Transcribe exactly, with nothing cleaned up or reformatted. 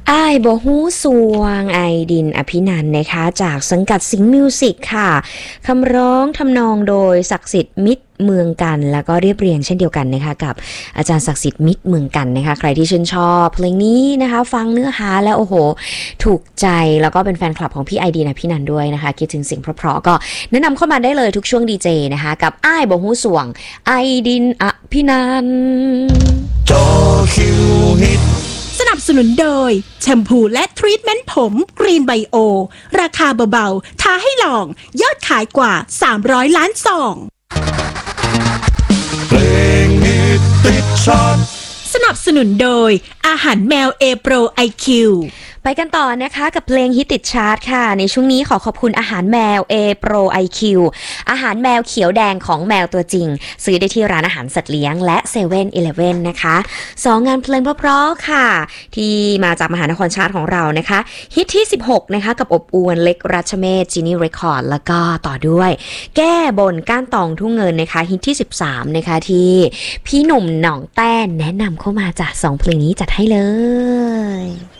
อ้ายบ่ฮู้สวงไอดินอภินันท์นะคะจากสังกัดสิงห์มิวสิกค่ะคำร้องทำนองโดยศักดิ์สิทธิ์มิตรเมืองกันแล้วก็เรียบเรียงเช่นเดียวกันนะคะกับอาจารย์ศักดิ์สิทธิ์มิตรเมืองกันนะคะใครที่ชื่นชอบเพลงนี้นะคะฟังเนื้อหาแล้วโอ้โหถูกใจแล้วก็เป็นแฟนคลับของพี่ไอดินอภินันท์ด้วยนะคะคิดถึงสิ่งเพราะๆก็แนะนำเข้ามาได้เลยทุกช่วงดีเจนะคะกับอ้ายบ่ฮู้สวงไอดินอภินันท์จอคิวฮิตสนับสนุนโดยแชมพูและทรีทเมนต์ผมกรีนไบโอราคาเบาๆท้าให้ลองยอดขายกว่าสามร้อยล้านซองเพลงฮิตติดชาร์ตสนับสนุนโดยอาหารแมวเอโปรไอคิวไปกันต่อนะคะกับเพลงฮิตติดชาร์ตค่ะในช่วงนี้ขอขอบคุณอาหารแมว A Pro ไอ คิว อาหารแมวเขียวแดงของแมวตัวจริงซื้อได้ที่ร้านอาหารสัตว์เลี้ยงและเซเว่นอีเลฟเว่นนะคะสองงานเพลงเพราะๆค่ะที่มาจากมหานครชาร์ตของเรานะคะฮิตที่สิบหกนะคะกับอบอวนเล็กรัชเมธจินี่เรคคอร์ดแล้วก็ต่อด้วยแก้บนก้านตองทุ่งเงินนะคะฮิตที่สิบสามนะคะที่พี่หนุ่มหนองแต้นแนะนำเข้ามาจากสองเพลงนี้จัดให้เลย